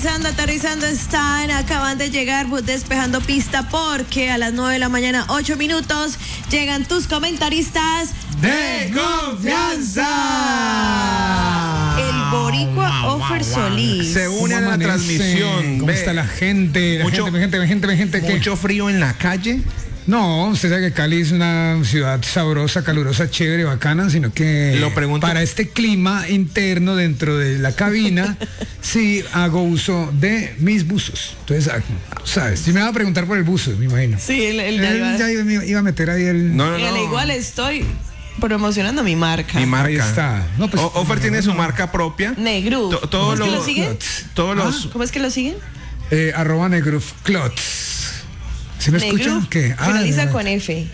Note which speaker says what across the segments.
Speaker 1: aterrizando están, acaban de llegar despejando pista porque a las 9 de la mañana, 8 minutos, llegan tus comentaristas
Speaker 2: de confianza.
Speaker 1: El boricua Offer Solís.
Speaker 2: Se une a la transmisión.
Speaker 3: ¿Cómo está la gente? Gente.
Speaker 2: Mucho frío en la calle.
Speaker 3: No, usted sabe que Cali es una ciudad sabrosa, calurosa, chévere, bacana, sino que
Speaker 2: Lo pregunto.
Speaker 3: para este clima interno dentro de la cabina, sí hago uso de mis buzos. Entonces, ¿sabes? Si me va a preguntar por el buzo, me imagino.
Speaker 1: Sí,
Speaker 3: Ya iba a meter ahí el...
Speaker 2: No.
Speaker 1: Igual estoy promocionando mi marca.
Speaker 2: Mi marca.
Speaker 3: Ahí está. No, pues,
Speaker 2: Offer tiene su marca propia.
Speaker 1: Negruf.
Speaker 2: ¿Cómo
Speaker 1: es que lo siguen?
Speaker 2: Todos los...
Speaker 1: ¿Cómo es que lo siguen?
Speaker 3: @Negruf Clots. ¿Sí me escuchan? ¿Qué?
Speaker 1: Finaliza con F.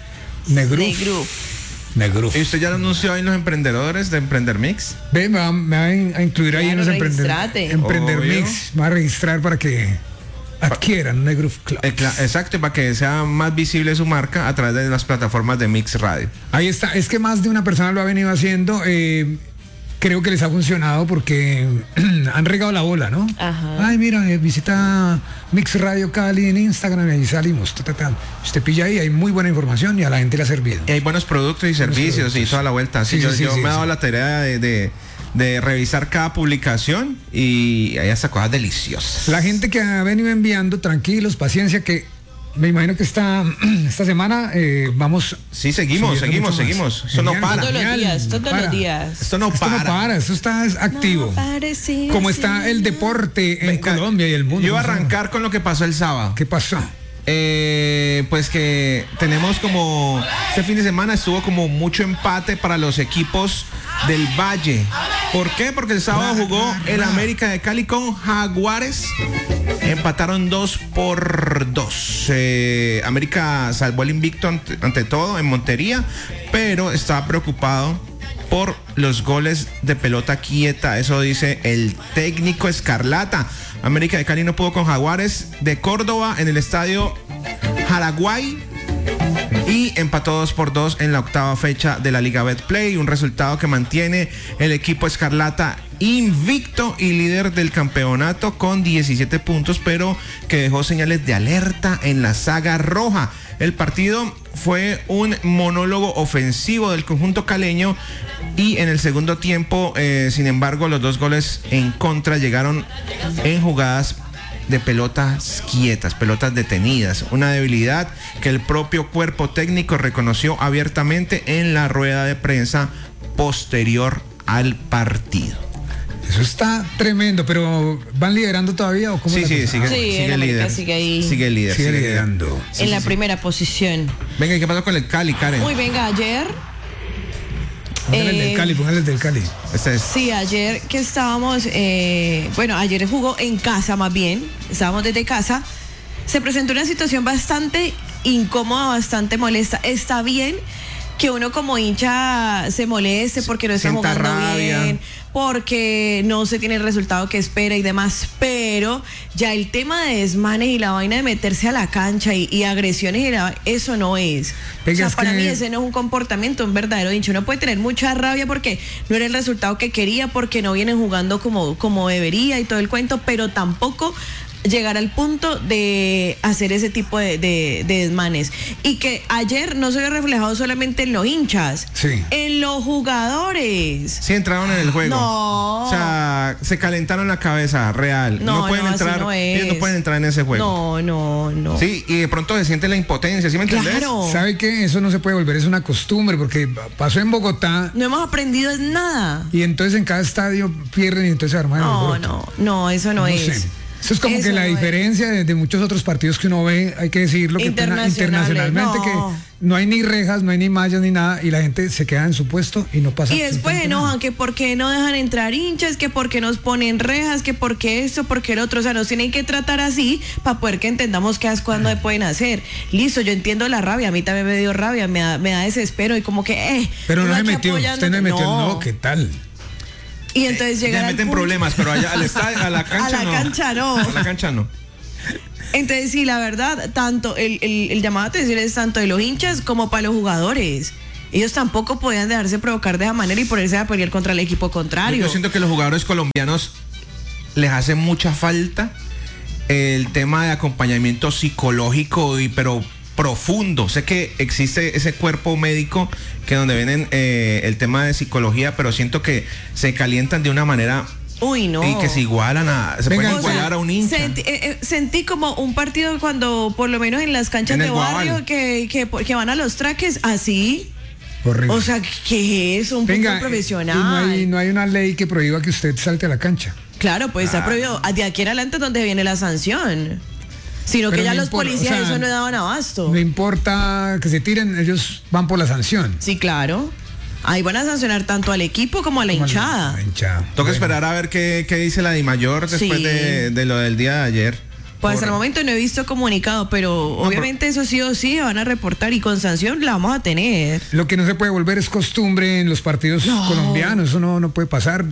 Speaker 3: Negruf.
Speaker 2: ¿Y usted ya lo anunció ahí en los emprendedores de Emprender Mix?
Speaker 3: Ve, me va a incluir ahí en los Emprender
Speaker 2: Obvio.
Speaker 3: Mix. Me va a registrar para que adquieran Negruf Club.
Speaker 2: Exacto, y para que sea más visible su marca a través de las plataformas de Mix Radio.
Speaker 3: Ahí está. Es que más de una persona lo ha venido haciendo. Creo que les ha funcionado porque han regado la bola, ¿no?
Speaker 1: Ajá.
Speaker 3: Ay, mira, visita Mix Radio Cali en Instagram y ahí salimos. Usted pilla ahí, hay muy buena información y a la gente le ha servido.
Speaker 2: Y hay buenos productos y servicios y toda la vuelta. Sí, yo me he dado la tarea de revisar cada publicación y hay hasta cosas deliciosas.
Speaker 3: La gente que ha venido enviando, tranquilos, paciencia, que me imagino que esta semana vamos...
Speaker 2: Sí, seguimos. Esto no para.
Speaker 1: Todos los días.
Speaker 2: Esto no para.
Speaker 3: Esto está activo. Como está el deporte en Colombia y el mundo.
Speaker 2: Yo iba a arrancar con lo que pasó el sábado.
Speaker 3: ¿Qué pasó?
Speaker 2: Pues que tenemos como... Este fin de semana estuvo como mucho empate para los equipos del Valle. ¿Por qué? Porque el sábado jugó el América de Cali con Jaguares. Empataron 2-2. América salvó el invicto ante todo en Montería, pero estaba preocupado por los goles de pelota quieta. Eso dice el técnico Escarlata. América de Cali no pudo con Jaguares de Córdoba en el estadio Jaraguay y empató 2-2 en la octava fecha de la Liga Betplay, un resultado que mantiene el equipo Escarlata invicto y líder del campeonato con 17 puntos, pero que dejó señales de alerta en la saga roja. El partido fue un monólogo ofensivo del conjunto caleño y en el segundo tiempo, sin embargo, los dos goles en contra llegaron en jugadas de pelotas quietas, pelotas detenidas, una debilidad que el propio cuerpo técnico reconoció abiertamente en la rueda de prensa posterior al partido.
Speaker 3: Eso está tremendo, pero ¿van liderando todavía o cómo?
Speaker 2: Sigue líder. Sigue liderando.
Speaker 1: En la primera posición.
Speaker 2: Venga, ¿y qué pasó con el Cali, Karen?
Speaker 1: Muy venga, ayer.
Speaker 3: Póngale el del Cali.
Speaker 1: Sí, ayer que estábamos, ayer jugó en casa más bien, estábamos desde casa, se presentó una situación bastante incómoda, bastante molesta. Está bien que uno como hincha se moleste porque no está jugando bien, porque no se tiene el resultado que espera y demás, pero ya el tema de desmanes y la vaina de meterse a la cancha y agresiones, eso no es. Para mí ese no es un comportamiento, un verdadero hincha. Uno puede tener mucha rabia porque no era el resultado que quería, porque no vienen jugando como debería y todo el cuento, pero tampoco llegar al punto de hacer ese tipo de desmanes. Y que ayer no se vio reflejado solamente en los hinchas, en los jugadores.
Speaker 2: Sí entraron en el juego.
Speaker 1: No.
Speaker 2: O sea, se calentaron la cabeza, real. No pueden entrar. Ellos no pueden entrar en ese juego.
Speaker 1: No.
Speaker 2: Sí, y de pronto se siente la impotencia, ¿sí me entendés?
Speaker 1: Claro.
Speaker 3: ¿Sabe qué? Eso no se puede volver, es una costumbre, porque pasó en Bogotá.
Speaker 1: No hemos aprendido nada.
Speaker 3: Y entonces en cada estadio pierden y entonces arman.
Speaker 1: No, eso no es.
Speaker 3: Sé. Eso es como eso que la diferencia de muchos otros partidos que uno ve, hay que decirlo, que internacionalmente, que no hay ni rejas, no hay ni mallas ni nada, y la gente se queda en su puesto y no pasa.
Speaker 1: Y después enojan que por qué no dejan entrar hinchas, que por qué nos ponen rejas, que por qué esto, por qué el otro. O sea, nos tienen que tratar así para poder que entendamos qué es cuando pueden hacer. Listo, yo entiendo la rabia, a mí también me dio rabia, me da desespero y como que
Speaker 3: pero no se metió, usted no se metió, no, ¿qué tal?
Speaker 1: Y entonces llegar
Speaker 2: meten problemas, pero allá al estadio, a la cancha
Speaker 1: no. A la cancha no. Entonces sí, la verdad, tanto el llamado a atención es tanto de los hinchas como para los jugadores. Ellos tampoco podían dejarse provocar de esa manera y ponerse a pelear contra el equipo contrario.
Speaker 2: Yo siento que los jugadores colombianos les hace mucha falta el tema de acompañamiento psicológico, pero profundo. Sé que existe ese cuerpo médico que donde vienen el tema de psicología, pero siento que se calientan de una manera...
Speaker 1: Uy, no.
Speaker 2: Y que se igualan pueden igualar a un hincha.
Speaker 1: Sentí como un partido cuando, por lo menos en las canchas de barrio, que van a los traques, así.
Speaker 3: Horrible.
Speaker 1: O sea, ¿qué es un fútbol profesional?
Speaker 3: Y no hay una ley que prohíba que usted salte a la cancha.
Speaker 1: Claro, pues está prohibido. De aquí en adelante es donde viene la sanción. Sino pero que ya los policías eso no daban abasto.
Speaker 3: No importa que se tiren, ellos van por la sanción.
Speaker 1: Sí, claro. Ahí van a sancionar tanto al equipo como a la hinchada.
Speaker 2: Toca esperar a ver qué dice la DIMAYOR después de lo del día de ayer.
Speaker 1: Pues hasta el momento no he visto comunicado, pero obviamente eso sí o sí van a reportar y con sanción la vamos a tener.
Speaker 3: Lo que no se puede volver es costumbre en los partidos colombianos, eso no puede pasar.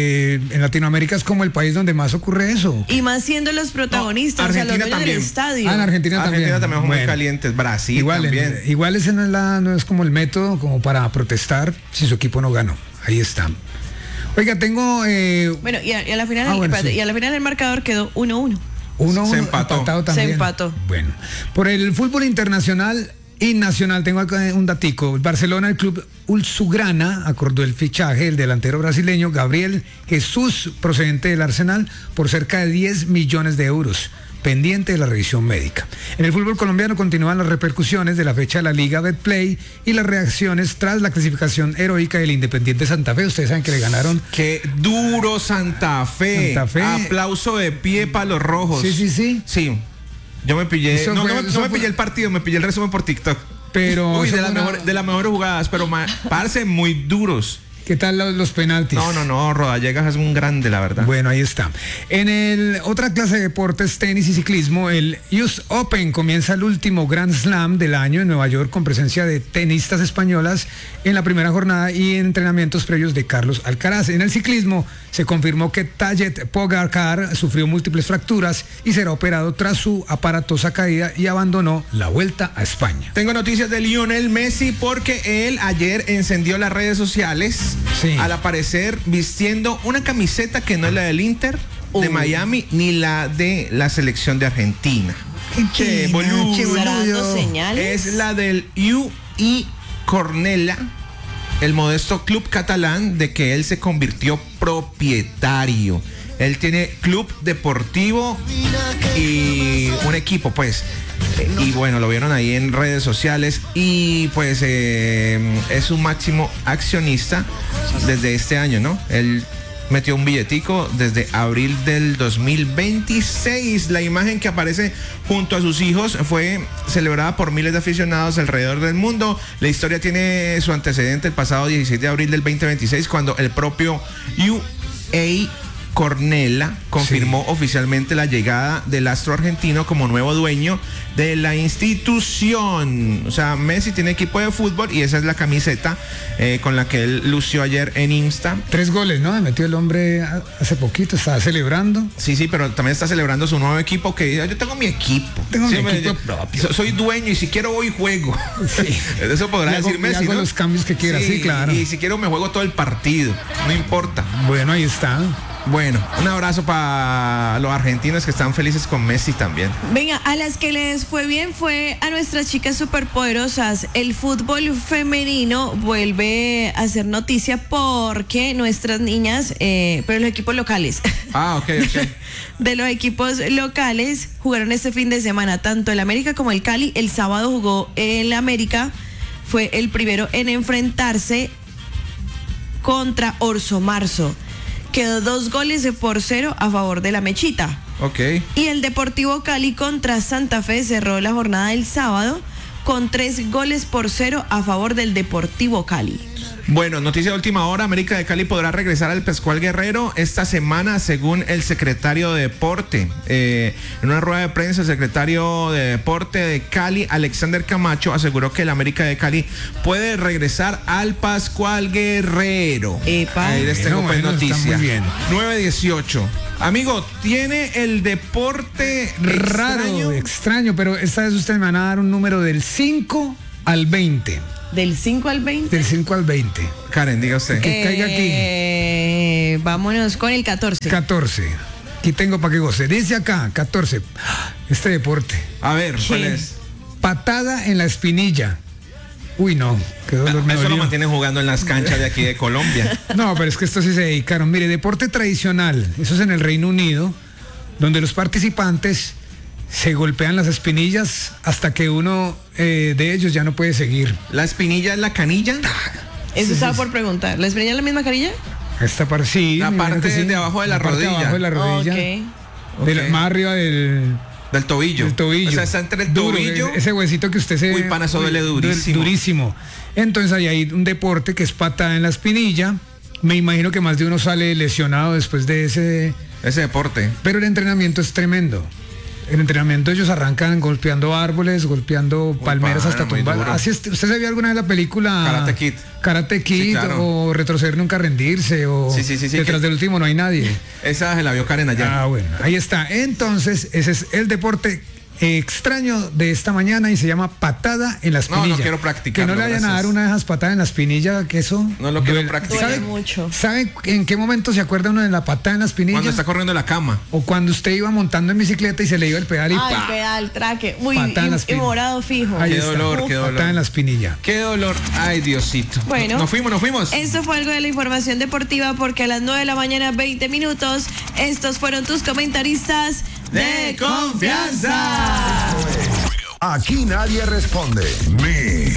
Speaker 3: En Latinoamérica es como el país donde más ocurre eso.
Speaker 1: Y más siendo los protagonistas,
Speaker 2: Argentina
Speaker 1: los dueños del estadio.
Speaker 3: En Argentina también
Speaker 2: son muy calientes, Brasil
Speaker 3: igual,
Speaker 2: también.
Speaker 3: Igual ese no es como el método como para protestar si su equipo no ganó. Ahí está. Oiga, tengo...
Speaker 1: Bueno, y a la final y a la final el marcador quedó 1-1.
Speaker 3: 1-1
Speaker 2: se empató.
Speaker 3: También.
Speaker 1: Se empató.
Speaker 3: Bueno, por el fútbol internacional y nacional tengo acá un datico. Barcelona, el club Ulsugrana, acordó el fichaje del delantero brasileño Gabriel Jesús, procedente del Arsenal, por cerca de 10 millones de euros, pendiente de la revisión médica. En el fútbol colombiano continúan las repercusiones de la fecha de la Liga Betplay y las reacciones tras la clasificación heroica del Independiente Santa Fe. Ustedes saben que le ganaron.
Speaker 2: ¡Qué duro Santa Fe! Aplauso de pie para los rojos. Sí. Yo me pillé, no me pillé el partido, me pillé el resumen por TikTok.
Speaker 3: Pero
Speaker 2: de las mejores jugadas, pero parecen muy duros.
Speaker 3: ¿Qué tal los penaltis?
Speaker 2: No, Rodallegas es un grande, la verdad.
Speaker 3: Bueno, ahí está. En otra clase de deportes, tenis y ciclismo, el US Open comienza el último Grand Slam del año en Nueva York con presencia de tenistas españolas en la primera jornada y entrenamientos previos de Carlos Alcaraz. En el ciclismo se confirmó que Tadej Pogačar sufrió múltiples fracturas y será operado tras su aparatosa caída y abandonó la Vuelta a España.
Speaker 2: Tengo noticias de Lionel Messi porque él ayer encendió las redes sociales. Sí. Al aparecer vistiendo una camiseta que no es la del Inter de Miami ni la de la selección de Argentina.
Speaker 3: Qué boludo.
Speaker 2: Es la del UI Cornellà, el modesto club catalán de que él se convirtió propietario. Él tiene club deportivo y un equipo, pues. Y bueno, lo vieron ahí en redes sociales y pues es un máximo accionista desde este año, ¿no? Él metió un billetico desde abril del 2026. La imagen que aparece junto a sus hijos fue celebrada por miles de aficionados alrededor del mundo. La historia tiene su antecedente el pasado 16 de abril del 2026 cuando el propio UA Cornellà confirmó oficialmente la llegada del astro argentino como nuevo dueño de la institución. O sea, Messi tiene equipo de fútbol y esa es la camiseta con la que él lució ayer en Insta.
Speaker 3: 3 goles, ¿no? Metió el hombre hace poquito, estaba celebrando.
Speaker 2: Sí, pero también está celebrando su nuevo equipo que yo tengo mi equipo.
Speaker 3: Mi equipo propio.
Speaker 2: Soy dueño y si quiero voy y juego. Sí. Eso podrá decir Messi,
Speaker 3: hago
Speaker 2: ¿no?
Speaker 3: Los cambios que quiera, sí, claro.
Speaker 2: Y si quiero me juego todo el partido, no importa.
Speaker 3: Bueno, ahí está.
Speaker 2: Bueno, un abrazo para los argentinos que están felices con Messi también.
Speaker 1: Venga, a las que les fue bien fue a nuestras chicas superpoderosas. El fútbol femenino vuelve a hacer noticia porque nuestras niñas, pero los equipos locales.
Speaker 2: Ok.
Speaker 1: De los equipos locales jugaron este fin de semana, tanto el América como el Cali. El sábado jugó el América, fue el primero en enfrentarse contra Orso Marzo. Quedó 2-0 a favor de la Mechita.
Speaker 2: Ok.
Speaker 1: Y el Deportivo Cali contra Santa Fe cerró la jornada del sábado con 3-0 a favor del Deportivo Cali.
Speaker 2: Bueno, noticia de última hora, América de Cali podrá regresar al Pascual Guerrero esta semana, según el secretario de Deporte. En una rueda de prensa, el secretario de Deporte de Cali, Alexander Camacho, aseguró que el América de Cali puede regresar al Pascual Guerrero. Ahí les tengo noticia.
Speaker 3: Muy bien.
Speaker 2: 9:18. Amigo, ¿tiene el deporte
Speaker 3: raro, extraño, pero esta vez ustedes me van a dar un número del 5 al 20.
Speaker 1: ¿Del 5 al 20?
Speaker 3: Del 5 al 20.
Speaker 2: Karen, diga usted.
Speaker 3: Que caiga aquí.
Speaker 1: Vámonos con el 14.
Speaker 3: 14. Aquí tengo para que goce. Dice acá, 14. Este deporte.
Speaker 2: A ver, ¿cuál
Speaker 1: ¿Qué?
Speaker 2: es?
Speaker 3: Patada en la espinilla. Uy, no, qué dolor me
Speaker 2: Eso lo
Speaker 3: dolió.
Speaker 2: mantienen jugando en las canchas de aquí de Colombia.
Speaker 3: No, pero es que estos sí se dedicaron. Mire, deporte tradicional, eso es en el Reino Unido, donde los participantes se golpean las espinillas hasta que uno de ellos ya no puede seguir.
Speaker 2: ¿La espinilla es la canilla?
Speaker 1: Eso estaba por preguntar. ¿La espinilla es la misma canilla?
Speaker 3: Esta parte sí.
Speaker 2: La
Speaker 3: me imagino
Speaker 2: parte
Speaker 3: que sí.
Speaker 2: de abajo de la
Speaker 3: parte
Speaker 2: rodilla.
Speaker 3: abajo de la rodilla.
Speaker 1: Ok.
Speaker 3: De más arriba del
Speaker 2: Del tobillo.
Speaker 3: tobillo.
Speaker 2: O sea, está entre el
Speaker 3: Duro,
Speaker 2: tobillo.
Speaker 3: ese huesito que usted se...
Speaker 2: Uy, pana, eso duele durísimo.
Speaker 3: Durísimo. Entonces ahí hay un deporte que es patada en la espinilla. Me imagino que más de uno sale lesionado después de ese...
Speaker 2: Ese deporte.
Speaker 3: Pero el entrenamiento es tremendo. El entrenamiento ellos arrancan golpeando árboles, golpeando palmeras
Speaker 2: pana,
Speaker 3: hasta
Speaker 2: muy
Speaker 3: tumbar.
Speaker 2: duro.
Speaker 3: Así ¿usted se vio alguna vez la película
Speaker 2: Karate Kid?
Speaker 3: Karate Kid,
Speaker 2: Sí, claro.
Speaker 3: o Retroceder nunca rendirse, o
Speaker 2: Sí,
Speaker 3: Detrás
Speaker 2: que-
Speaker 3: del último no hay nadie.
Speaker 2: Esa se la vio Karen allá.
Speaker 3: Ah, bueno, ahí está. Entonces, ese es el deporte extraño de esta mañana y se llama patada en la espinilla.
Speaker 2: No quiero practicarlo,
Speaker 3: Que no le vayan a dar
Speaker 2: gracias.
Speaker 3: una de esas patadas en la espinilla, que eso...
Speaker 2: No lo quiero
Speaker 3: duele.
Speaker 2: practicar.
Speaker 1: Duele mucho.
Speaker 3: ¿Sabe en qué momento se acuerda uno de la patada en la espinilla?
Speaker 2: Cuando está corriendo la cama.
Speaker 3: O cuando usted iba montando en bicicleta y se le iba el pedal y
Speaker 1: Ay,
Speaker 3: ¡pa!
Speaker 1: pedal, traque. Uy,
Speaker 3: Patada en la
Speaker 1: y
Speaker 3: espina.
Speaker 1: morado fijo.
Speaker 3: Ahí
Speaker 2: Qué
Speaker 3: está.
Speaker 2: dolor,
Speaker 1: Uf.
Speaker 2: qué dolor.
Speaker 3: Patada en la espinilla.
Speaker 2: Qué dolor. Ay, Diosito.
Speaker 1: Bueno.
Speaker 2: Nos fuimos.
Speaker 1: Esto fue algo de la información deportiva porque a las 9 de la mañana, 20 minutos, estos fueron tus comentaristas
Speaker 2: De confianza.
Speaker 4: Aquí nadie responde. Mi